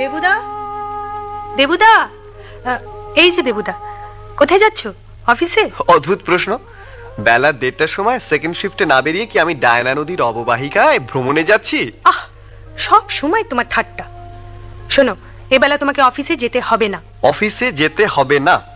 দেবুদা, দেবুদা, এই যে দেবুদা, কোথায় যাচ্ছ? অফিসে? অদ্ভুত প্রশ্ন। বেলা 1:30টার সময় সেকেন্ড শিফটে না বেরিয়ে কি আমি ডায়না নদীর অববাহিকায় ভ্রমণে যাচ্ছি? আহ, সব সময় তোমার ঠাট্টা। শোনো, এবেলা তোমাকে অফিসে যেতে হবে না। অফিসে যেতে হবে না?